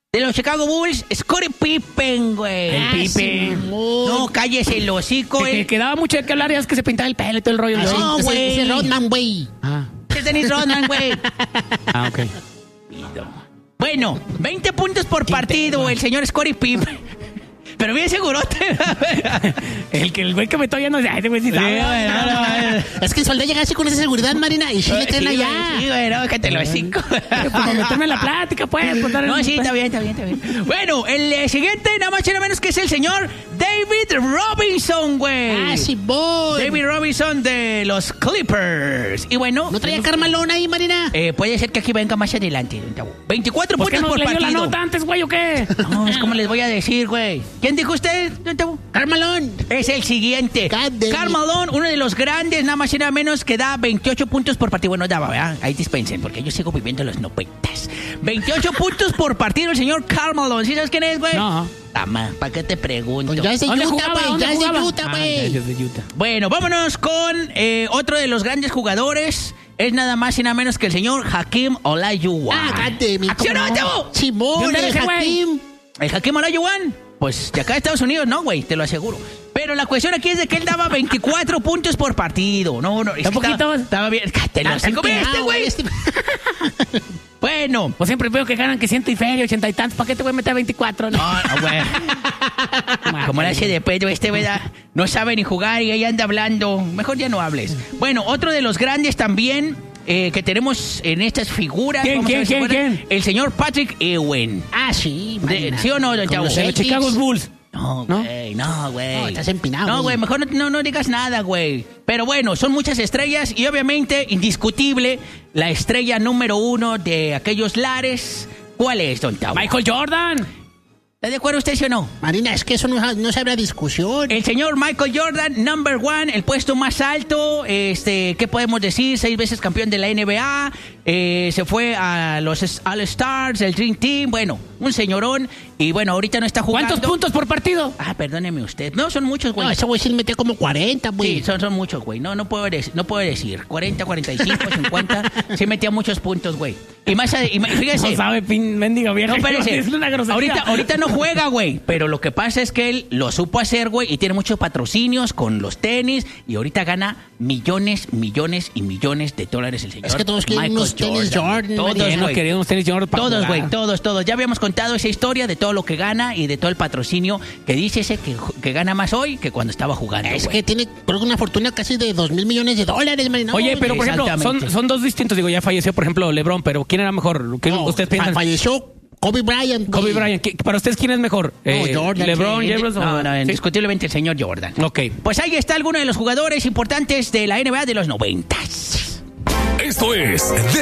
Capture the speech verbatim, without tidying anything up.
de los Chicago Bulls, Scottie Pippen, güey. El Pippen. No, cállese el hocico, Que, eh. que, que daba mucho de que hablar, ya es que se pintaba el pelo y todo el rollo. Ah, no, Ese- güey. Ese Rodman, güey. Ah, Es Dennis Rodman, güey. ah, ok. Bueno, veinte puntos por partido, el señor Scottie Pippen. Pero bien segurote. El que el güey que me está oyendo dice, ay, ese güey sí sabe. Es que Soldado llega así con esa seguridad, Marina, y sí le traen Sí, allá. güey, sí, güey, no, que te lo hocico. Pues para meterme en la plática, pues. pues, dar el- No, sí, está bien, está bien, está bien. Bueno, el eh, siguiente, nada más y nada menos que es el señor David Robinson, güey. Ah, sí, voy. David Robinson de los Clippers. Y bueno, ¿No traía Carmalón ahí, Marina? eh, puede ser que aquí venga más adelante, don Tabo. veinticuatro ¿Por qué puntos no por le dio la partido. nota antes, güey, o qué? No, es como les voy a decir, güey. ¿Quién dijo usted, don Tabo? Carmalón. Es el siguiente. God damn it. Karl Malone, uno de los grandes, nada más y nada menos, que da veintiocho puntos por partido. Bueno, daba, ¿verdad? Ahí dispensen, porque yo sigo viviendo los noventas. veintiocho puntos por partido el señor Karl Malone. ¿Sí sabes quién es, güey? No. Tama, ¿para qué te pregunto? Pues ya es de ¿Dónde Utah, jugaba? güey. ¿Dónde Ya es de jugaba? Utah, Ah, güey. ya es de Utah. Bueno, vámonos con eh, otro de los grandes jugadores. Es nada más y nada menos que el señor Hakeem Olajuwon. Ah, cállate, mi ¿Acción, cómo no. Tabo? ¿De Simón, dónde el eres ese güey? Hakeem. ¿El Hakeem Olajuwon? Pues de acá de Estados Unidos, no, güey, te lo aseguro. Pero la cuestión aquí es de que él daba veinticuatro puntos por partido. No, no, es ¿Está que estaba, poquito? estaba bien. Te lo Ah, aseguro. está Este, empinado, güey. este- Bueno. Pues siempre veo que ganan que ciento y feria, ochenta y tantos. ¿Para qué te voy a meter veinticuatro? No. No, no, güey. Como le hace de pedo este, ¿verdad? No sabe ni jugar y ahí anda hablando. Mejor ya no hables. Bueno, otro de los grandes también eh, que tenemos en estas figuras. ¿Quién, vamos a quién, ver si quién, pueden. quién? El señor Patrick Ewing. Ah, sí, De- Marina. ¿Sí o no, don Con Chavo? los De los Celtics. Chicago Bulls. No, ¿No? güey, no, güey. No, estás empinado, No, güey, güey. mejor no, no, no digas nada, güey. Pero bueno, son muchas estrellas y obviamente, indiscutible, la estrella número uno de aquellos lares. ¿Cuál es, don Tavo? Michael Jordan. ¿Está de acuerdo usted, sí o no? Marina, es que eso no, no se habrá discusión. El señor Michael Jordan, number one, el puesto más alto, este, ¿qué podemos decir? Seis veces campeón de la N B A, eh, se fue a los All-Stars, el Dream Team, bueno, un señorón, y bueno, ahorita no está jugando. ¿Cuántos puntos por partido? Ah, perdóneme usted. No, son muchos, güey. No, ese güey sí le metió como cuarenta, güey. Sí, son, son muchos, güey. No, no puedo, decir, no puedo decir. cuarenta, cuarenta y cinco, cincuenta. Sí metía muchos puntos, güey. Y más, ade- y más- fíjese. No sabe, pin, mendigo vieja. No, espérese. Es una grosería. Ahorita, ahorita no juega, güey. Pero lo que pasa es que él lo supo hacer, güey. Y tiene muchos patrocinios con los tenis. Y ahorita gana millones, millones y millones de dólares el señor. Es que todos quieren Michael unos tenis Jordan, Todos, Mariano, no güey. queríamos tenis Jordan para Todos, jugar. güey, todos, todos. Ya habíamos contado esa historia de todo lo que gana y de todo el patrocinio que dice ese que, que gana más hoy que cuando estaba jugando. Es güey. que tiene, creo que una fortuna casi de dos mil millones de dólares, Marina. Oye, No, pero por ejemplo, Exactamente. son, son dos distintos. Digo, ya falleció, por ejemplo, LeBron, pero ¿quién era mejor? ¿Qué no, ustedes fa- piensan? Falleció Kobe Bryant. Kobe güey. Bryant. ¿Qué- ¿Para ustedes quién es mejor? Eh, Jordan, ¿LeBron sí. James o...? No, no, ¿Sí? indiscutiblemente el señor Jordan. Ok. Pues ahí está alguno de los jugadores importantes de la N B A de los noventas. Esto es